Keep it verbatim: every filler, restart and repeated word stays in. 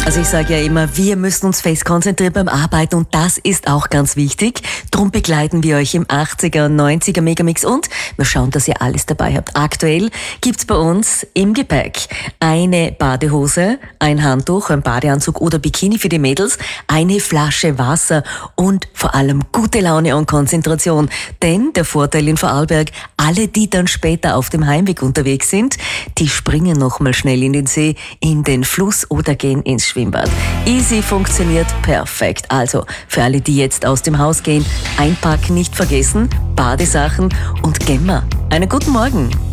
Also ich sage ja immer, wir müssen uns fest konzentrieren beim Arbeiten und das ist auch ganz wichtig. Drum begleiten wir euch im achtziger und neunziger Megamix und wir schauen, dass ihr alles dabei habt. Aktuell gibt's bei uns im Gepäck eine Badehose, ein Handtuch, ein Badeanzug oder Bikini für die Mädels, eine Flasche Wasser und vor allem gute Laune und Konzentration. Denn der Vorteil in Vorarlberg, alle, die dann später auf dem Heimweg unterwegs sind, die springen nochmal schnell in den See, in den Fluss oder gehen ins Schwimmbad. Easy, funktioniert perfekt. Also für alle, die jetzt aus dem Haus gehen, einpacken nicht vergessen, Badesachen und Gemma. Einen guten Morgen.